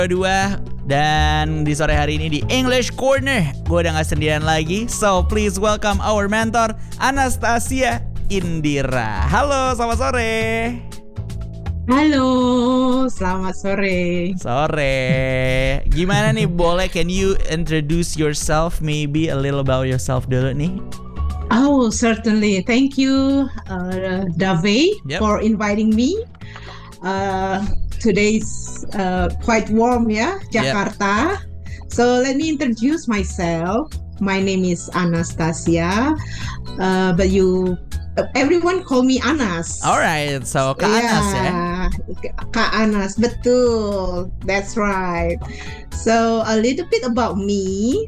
Dua. Dan di sore hari ini di English Corner gue udah gak sendirian lagi. So please welcome our mentor Anastasia Indira. Halo, selamat sore. Halo, selamat sore. Gimana nih, boleh can you introduce yourself, maybe a little about yourself dulu nih? Oh, certainly. Thank you, Dave, for inviting me. Today's quite warm, Jakarta. So let me introduce myself. My name is Anastasia, but everyone call me Anas. Alright, so Kak Anas ya? Kak Anas, betul. That's right. So a little bit about me.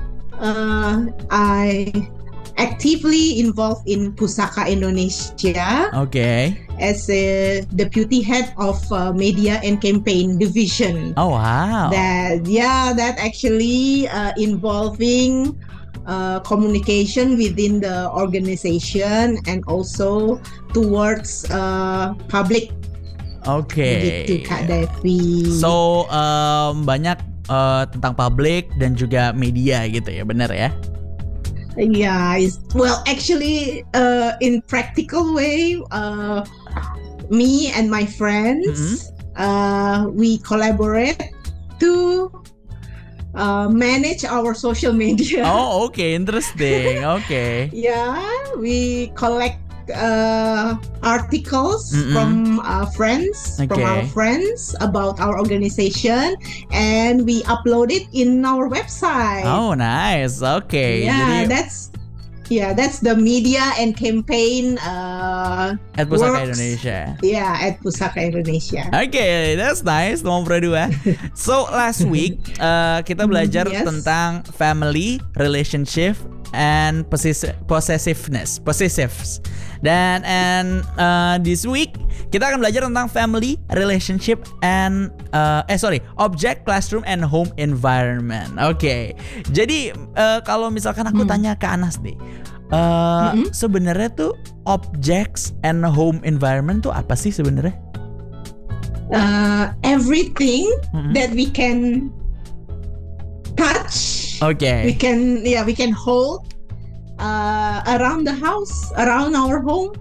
I actively involved in Pusaka Indonesia. Okay. As a deputy head of media and campaign division. Oh wow. That actually involving communication within the organization and also towards public. Okay. Begitu Kak Devi. So banyak tentang publik dan juga media gitu ya, benar ya? Yeah, well actually in practical way, me and my friends we collaborate to manage our social media. Oh, okay, interesting. Okay. Yeah, we collect articles from friends, from our friends about our organization, and we upload it in our website. Oh, nice. Okay. Yeah, that's the media and campaign at Pusaka Indonesia. Yeah, at Pusaka Indonesia. Okay, that's nice. Nomor 2. So last week kita belajar tentang family, relationship, and possessiveness. Dan this week kita akan belajar tentang family, relationship, and object, classroom, and home environment. Okay. Jadi kalau misalkan aku tanya ke Anas nih, sebenarnya tuh objects and home environment tuh apa sih sebenarnya? Everything that we can touch. Okay. We can hold around the house, around our home.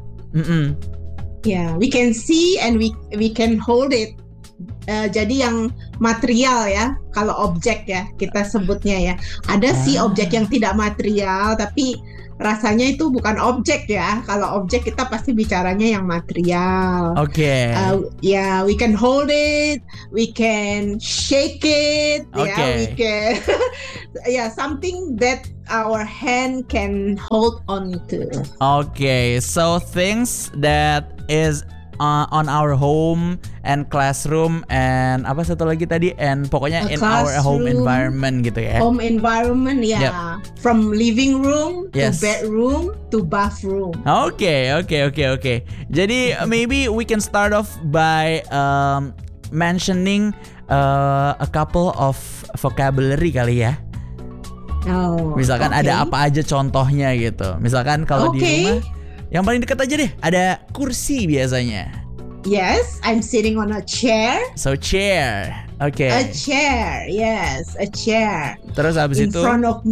Yeah, we can see and we can hold it. Jadi yang material ya, kalau objek ya kita sebutnya ya. Ada sih objek yang tidak material, tapi rasanya itu bukan objek ya. Kalau objek kita pasti bicaranya yang material. Okay. We can hold it, we can shake it. Okay. We can something that our hand can hold on to. Okay, so things that is on our home and classroom and apa satu lagi tadi, and pokoknya in our home environment gitu ya. Home environment from living room to bedroom to bathroom. Okay. Jadi maybe we can start off by mentioning a couple of vocabulary kali ya. Misalkan ada apa aja contohnya gitu. Misalkan kalau di rumah yang paling dekat aja deh, ada kursi biasanya. Yes, I'm sitting on a chair. So chair. Okay. A chair, yes, a chair. Terus habis itu? In front of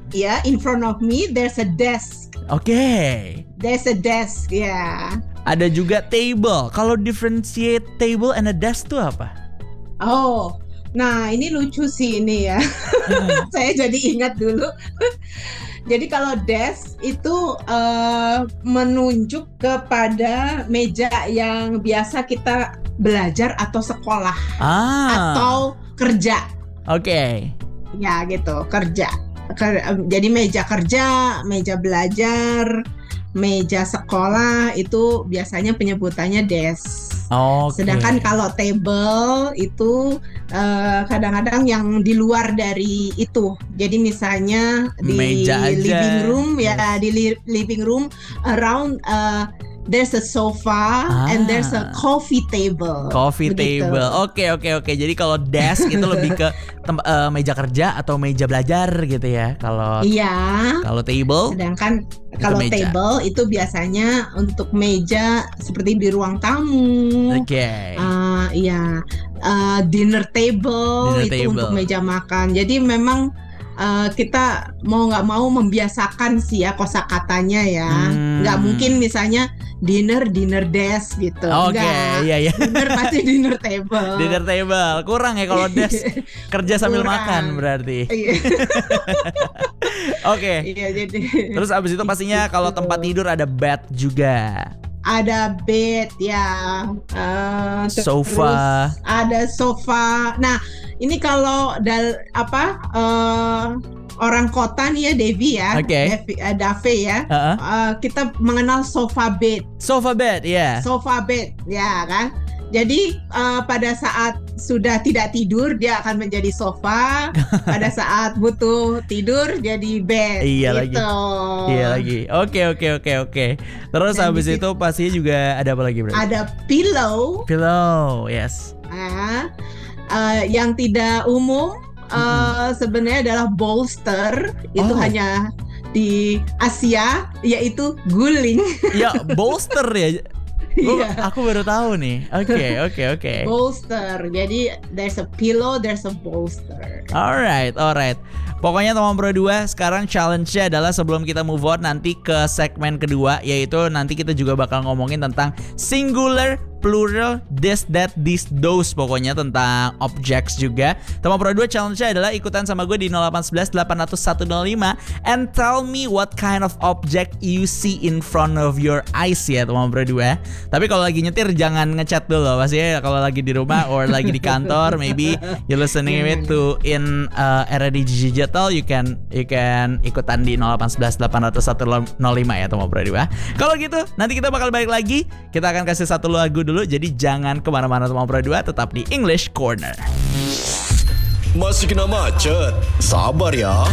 me there's a desk. Okay. There's a desk, yeah. Ada juga table. Kalau differentiate table and a desk tuh apa? Oh, nah ini lucu sih ini ya. Saya jadi ingat dulu. Jadi kalau desk itu menunjuk kepada meja yang biasa kita belajar atau sekolah atau kerja. Oke. Ya gitu, kerja. Jadi meja kerja, meja belajar, meja sekolah itu biasanya penyebutannya desk. Sedangkan kalau table itu kadang-kadang yang di luar dari itu. Jadi misalnya di meja aja. Living room di living room around there's a sofa and there's a coffee table. Coffee table. Oke. Jadi kalau desk itu lebih ke meja kerja atau meja belajar gitu ya. Kalau table. Sedangkan kalau table itu biasanya untuk meja seperti di ruang tamu. Oke. Dinner table itu untuk meja makan. Jadi memang kita mau nggak mau membiasakan sih ya kosakatanya ya. Nggak mungkin misalnya dinner desk gitu. Oke, iya. Dinner pasti dinner table. Dinner table kurang ya kalau desk kerja sambil makan berarti. Oke. Iya, jadi. Terus abis itu pastinya kalau tempat tidur ada bed juga. Ada bed ya, sofa. Ada sofa. Nah, ini kalau orang kota nih ya, Devi ya, Dave ya, kita mengenal sofa bed. Sofa bed, ya. Sofa bed, ya kan. Jadi pada saat sudah tidak tidur dia akan menjadi sofa, pada saat butuh tidur jadi bed. Iya gitu. lagi. Oke. Terus habis itu pastinya juga ada apa lagi, Bro? Ada pillow. Pillow, yes. Yang tidak umum sebenarnya adalah bolster. Itu hanya di Asia, yaitu guling. Ya, bolster ya. Aku baru tahu nih. Oke. Bolster. Jadi there's a pillow, there's a bolster. Alright. Pokoknya teman Pro 2, sekarang challenge-nya adalah sebelum kita move on nanti ke segmen kedua, yaitu nanti kita juga bakal ngomongin tentang singular, plural, this, that, these, those. Pokoknya tentang objects juga. Teman Pro 2 challenge-nya adalah ikutan sama gue di 0811 800 105 and tell me what kind of object you see in front of your eyes ya teman Pro 2. Tapi kalau lagi nyetir jangan ngechat dulu. Pastinya kalau lagi di rumah or lagi di kantor, maybe you listening it to in era digital, you can ikutan di 0811 800 105 ya teman Pro 2. Kalau gitu nanti kita bakal balik lagi. Kita akan kasih satu lagu dulu, jadi jangan kemana-mana teman Pro 2, tetap di English Corner. Masih kena macet? Sabar ya.